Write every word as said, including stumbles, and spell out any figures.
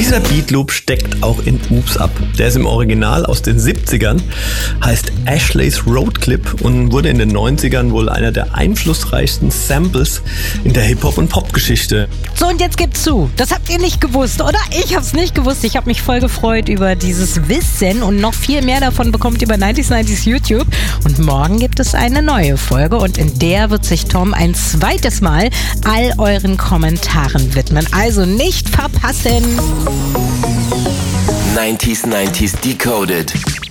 Dieser Beatloop steckt auch in Oops Up. Der ist im Original aus den siebzigern, heißt Ashley's Road Clip und wurde in den neunzigern wohl einer der einflussreichsten Samples in der Hip-Hop- und Pop-Geschichte. So, und jetzt gibt's zu. Das habt ihr nicht gewusst, oder? Ich hab's nicht gewusst. Ich habe mich voll gefreut über dieses Wissen und noch viel mehr davon bekommt ihr bei neunzig neunzig YouTube. Und morgen gibt es eine neue Folge und in der wird sich Tom ein zweites Mal all euren Kommentaren widmen. Also nicht verpassen. neunzig neunzig Decoded.